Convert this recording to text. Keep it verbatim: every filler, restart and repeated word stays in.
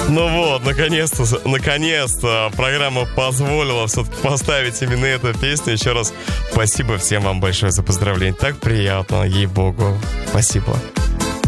Ну вот, наконец-то, наконец-то программа позволила все-таки поставить именно эту песню. Еще раз спасибо всем вам большое за поздравление. Так приятно, ей-богу. Спасибо.